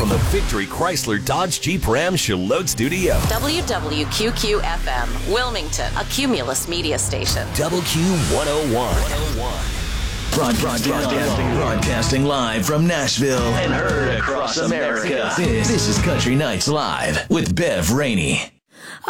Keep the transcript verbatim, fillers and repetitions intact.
from the Victory Chrysler Dodge Jeep Ram Charlotte Studio. W W Q Q F M, Wilmington, a Cumulus media station. Double Q one oh one. Broadcasting, broadcasting, broadcasting live from Nashville and heard across America. This, this is Country Nights Live with Bev Rainey.